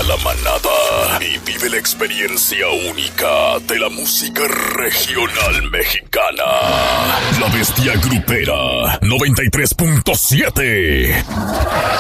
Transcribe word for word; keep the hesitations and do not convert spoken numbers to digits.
a la manada y vive la experiencia única de la música regional mexicana. La Bestia Grupera noventa y tres punto siete.